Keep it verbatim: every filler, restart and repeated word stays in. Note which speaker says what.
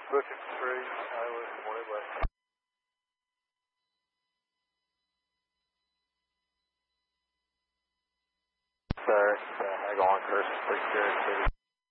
Speaker 1: Booking three, Iowa, one west. Sir, uh, I go on first, please, City.